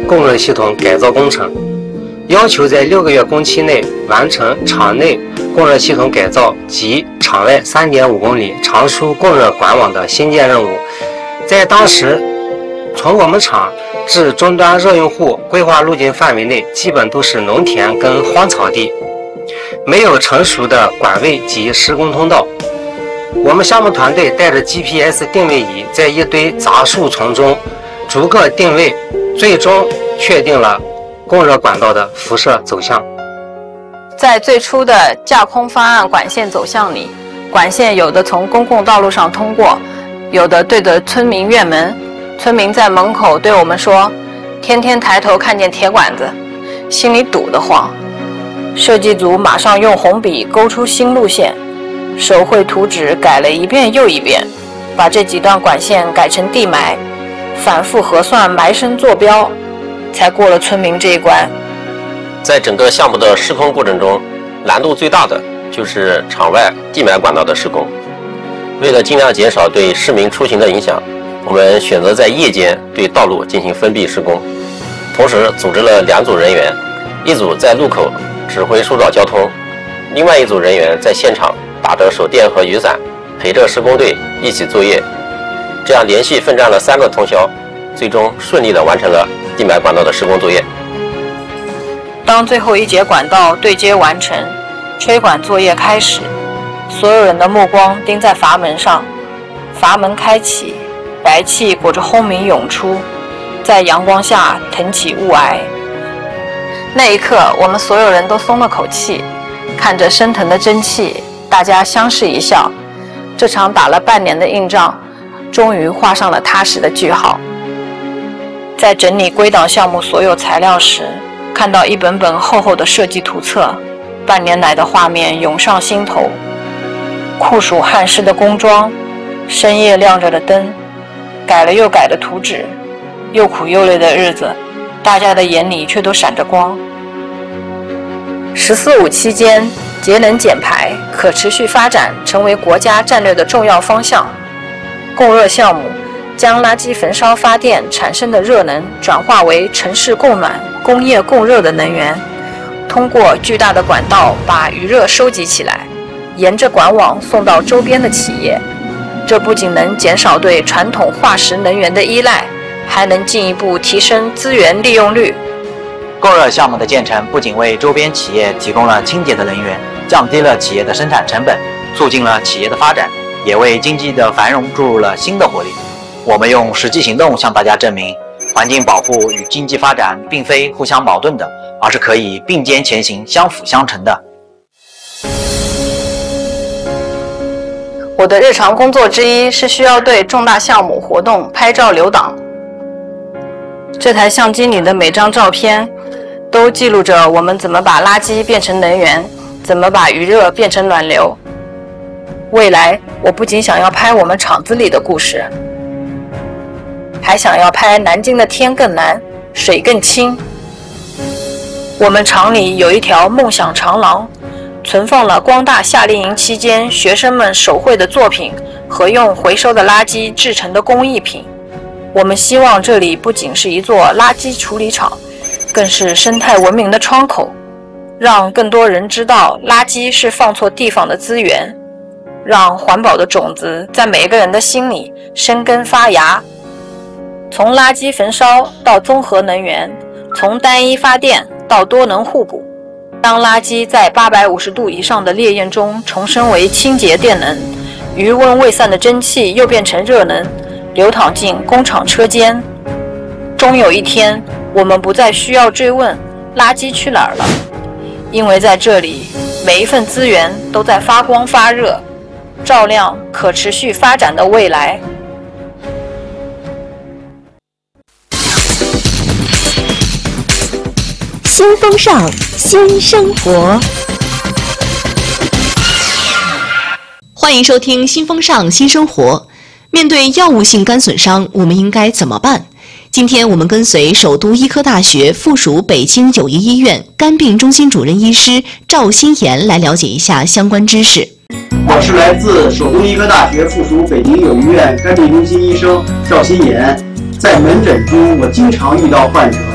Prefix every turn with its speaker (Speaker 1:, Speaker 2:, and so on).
Speaker 1: 供热系统改造工程，要求在6个月工期内完成厂内供热系统改造及厂外3.5公里长输供热管网的新建任务。在当时，从我们厂至终端热用户规划路径范围内，基本都是农田跟荒草地，没有成熟的管位及施工通道。我们项目团队带着 GPS 定位仪，在一堆杂树丛中逐个定位，最终确定了供热管道的辐射走向。
Speaker 2: 在最初的架空方案管线走向里，管线有的从公共道路上通过，有的对着村民院门。村民在门口对我们说，天天抬头看见铁管子，心里堵得慌。设计组马上用红笔勾出新路线，手绘图纸改了一遍又一遍，把这几段管线改成地埋，反复核算埋深坐标，才过了村民这一关。
Speaker 3: 在整个项目的施工过程中，难度最大的就是厂外地埋管道的施工。为了尽量减少对市民出行的影响，我们选择在夜间对道路进行封闭施工，同时组织了2组人员，一组在路口指挥疏导交通，另外一组人员在现场打着手电和雨伞，陪着施工队一起作业。这样连续奋战了3个通宵，最终顺利地完成了地埋管道的施工作业。
Speaker 2: 当最后一节管道对接完成，吹管作业开始，所有人的目光盯在阀门上。阀门开启，白气裹着轰鸣涌出，在阳光下腾起雾霭。那一刻，我们所有人都松了口气，看着升腾的蒸汽，大家相视一笑。这场打了半年的硬仗，终于画上了踏实的句号。在整理归档项目所有材料时，看到一本本厚厚的设计图册，半年来的画面涌上心头。酷暑汗湿的工装，深夜亮着的灯，改了又改的图纸，又苦又累的日子，大家的眼里却都闪着光。“14·5”期间，节能减排、可持续发展成为国家战略的重要方向。供热项目将垃圾焚烧发电产生的热能转化为城市供暖、工业供热的能源，通过巨大的管道把余热收集起来，沿着管网送到周边的企业。这不仅能减少对传统化石能源的依赖，还能进一步提升资源利用率。
Speaker 4: 供热项目的建成不仅为周边企业提供了清洁的能源，降低了企业的生产成本，促进了企业的发展，也为经济的繁荣注入了新的活力。我们用实际行动向大家证明，环境保护与经济发展并非互相矛盾的，而是可以并肩前行、相辅相成的。
Speaker 2: 我的日常工作之一是需要对重大项目活动拍照留档。这台相机里的每张照片都记录着我们怎么把垃圾变成能源，怎么把余热变成暖流。未来，我不仅想要拍我们厂子里的故事，还想要拍南京的天更蓝，水更清。我们厂里有一条梦想长廊，存放了光大夏令营期间学生们手绘的作品和用回收的垃圾制成的工艺品。我们希望这里不仅是一座垃圾处理厂，更是生态文明的窗口，让更多人知道垃圾是放错地方的资源，让环保的种子在每个人的心里生根发芽。从垃圾焚烧到综合能源，从单一发电到多能互补。当垃圾在850度以上的烈焰中重生为清洁电能，余温未散的蒸汽又变成热能，流淌进工厂车间。终有一天，我们不再需要追问垃圾去哪儿了，因为在这里，每一份资源都在发光发热，照亮可持续发展的未来。
Speaker 5: 新风尚，新生活。
Speaker 6: 欢迎收听新风尚新生活。面对药物性肝损伤，我们应该怎么办？今天我们跟随首都医科大学附属北京友谊医院肝病中心主任医师赵新妍来了解一下相关知识。
Speaker 7: 我是来自首都医科大学附属北京友谊医院肝病中心医生赵新妍。在门诊中，我经常遇到患者